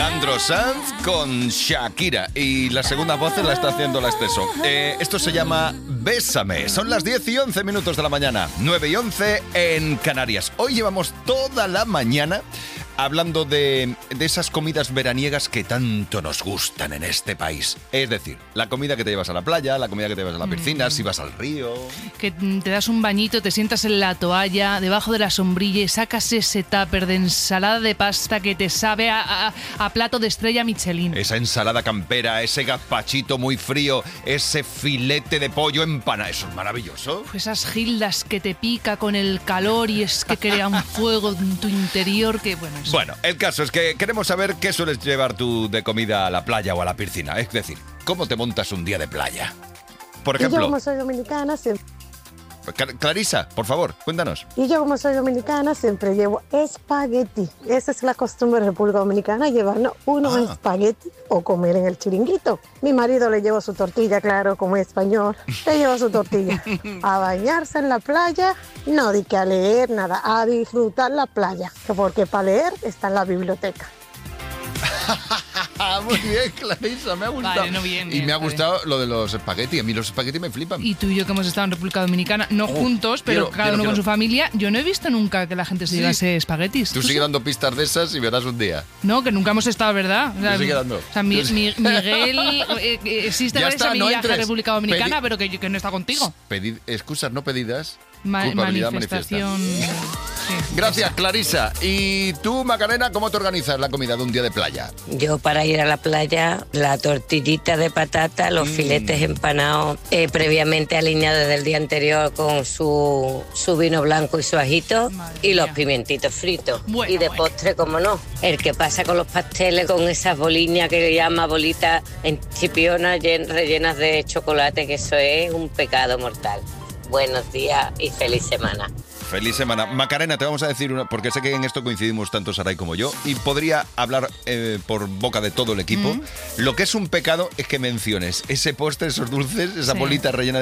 Alejandro Sanz con Shakira. Y las segundas voces la está haciendo la Expreso. Esto se llama Bésame. Son las 10 y 11 minutos de la mañana. 9 y 11 en Canarias. Hoy llevamos toda la mañana hablando de esas comidas veraniegas que tanto nos gustan en este país. Es decir, la comida que te llevas a la playa, la comida que te llevas a la piscina, si vas al río. Que te das un bañito, te sientas en la toalla, debajo de la sombrilla y sacas ese tupper de ensalada de pasta que te sabe a plato de estrella Michelin. Esa ensalada campera, ese gazpachito muy frío, ese filete de pollo empanado. Eso es maravilloso. Pues esas gildas que te pica con el calor y es que crea un fuego en tu interior que, bueno... Bueno, el caso es que queremos saber qué sueles llevar tú de comida a la playa o a la piscina. Es decir, ¿cómo te montas un día de playa? Por ejemplo... Y yo como soy dominicana siempre... Clarisa, por favor, cuéntanos. Y yo como soy dominicana siempre llevo espagueti. Esa es la costumbre de República Dominicana, llevarnos unos espagueti o comer en el chiringuito. Mi marido le lleva su tortilla, claro, como es español, le lleva su tortilla. A bañarse en la playa, no di que a leer nada, a disfrutar la playa, porque para leer está en la biblioteca. Muy bien, Clarisa, me ha gustado. Vale, no, bien, y me ha bien. gustado lo de los espaguetis. A mí los espaguetis me flipan. Y tú y yo que hemos estado en República Dominicana, no juntos, pero cada uno con su familia, yo no he visto nunca que la gente se llevase espaguetis. Tú sigue dando pistas de esas y verás un día. No, que nunca hemos estado, ¿verdad? O sea, sigue dando. O sea, Miguel existe Ya ese está, no viaje a entres. República Dominicana, pero que no está contigo. Excusas no pedidas. Culpabilidad Manifestación. Sí, gracias, Clarisa. Y tú, Macarena, ¿cómo te organizas la comida de un día de playa? Yo para ir a la playa, la tortillita de patata, los filetes empanados previamente aliñados del día anterior con su vino blanco y su ajito y los pimientitos fritos. Bueno, y de postre, como no, el que pasa con los pasteles, con esas boliñas que le llama bolitas en chipionas rellenas de chocolate, que eso es un pecado mortal. Buenos días y feliz semana. Feliz semana. Macarena, te vamos a decir una, porque sé que en esto coincidimos tanto Saray como yo, y podría hablar por boca de todo el equipo. Lo que es un pecado es que menciones ese postre, esos dulces, esa bolita rellena